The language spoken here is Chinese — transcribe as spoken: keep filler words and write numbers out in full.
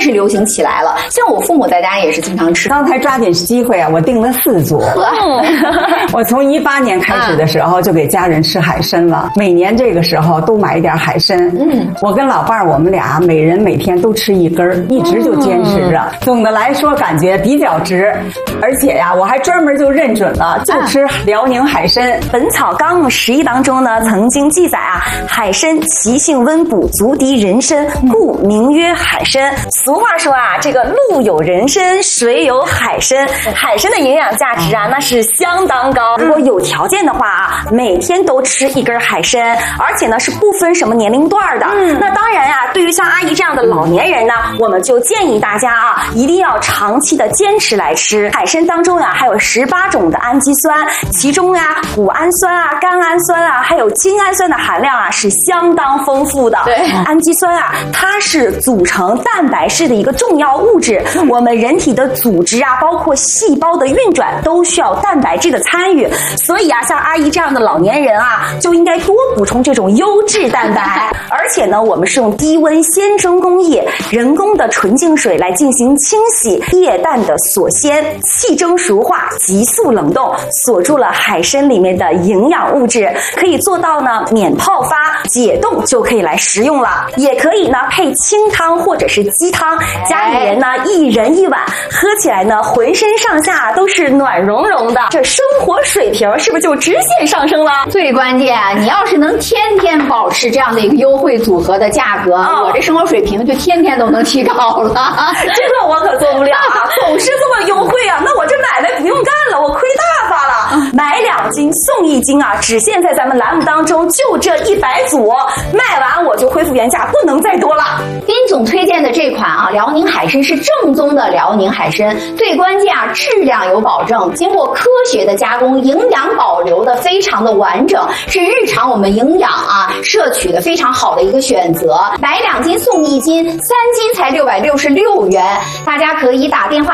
是流行起来了。像我父母在家也是经常吃。 刚才抓紧机会啊，我订了四组。我从一八年开始的时候就给家人吃海参了，每年这个时候都买一点海参。嗯，我跟老伴儿我们俩每人每天都吃一根，一直就坚持着。总的来说感觉比较值，而且呀，我还专门就认准了，就吃辽宁海参。 《本草纲目十一》当中呢，曾经记载啊，海参其性温补，足敌人参，故名曰海参。俗话说啊，这个路有人参，水有海参。海参的营养价值啊，那是相当高。如果有条件的话啊，每天都吃一根海参，而且呢是不分什么年龄段的。嗯，那当然啊，对于像阿姨这样的老年人呢，我们就建议大家啊，一定要长期的坚持来吃。海参当中呀、啊，还有十八种的氨基酸，其中呀、啊，谷氨酸啊、甘氨酸啊，还有精氨酸的含量啊是相当丰富的。 对， 氨基酸啊，它是组成蛋白质的一个重要物质。我们人体的组织啊，包括细胞的运转，都需要蛋白质的参与。所以啊，像阿姨这样的老年人啊，就应该多补充这种优质蛋白。而且呢，我们是用低温鲜蒸工艺，人工的纯净水来进行清洗，液氮的锁鲜，气蒸熟化，急速冷冻，锁住了海参里面的营养物质，可以做到呢免泡发、解冻就可以来食用了。也可以呢配清汤或者是鸡汤，家里人呢一人一碗，喝起来呢浑身上下都是暖融融的，这生活水平是不是就直线上升了？ 最关键，你要是能天天保持这样的一个优惠组合的价格，哦、我这生活水平就天天都能提高了。 这个我可做不了啊，总是这么优惠啊，那我这买卖不用干了，我亏大发了。买两斤送一斤啊，只限在咱们栏目当中就这一百组，卖完我就恢复原价，不能再多了。 丁总推荐的这款啊，辽宁海参是正宗的辽宁海参，最关键啊，质量有保证，经过科学的加工，营养保留的非常的完整，是日常我们营养啊摄取的非常好的一个选择。买两斤送一斤，三斤才六百六十六元，大家可以打电话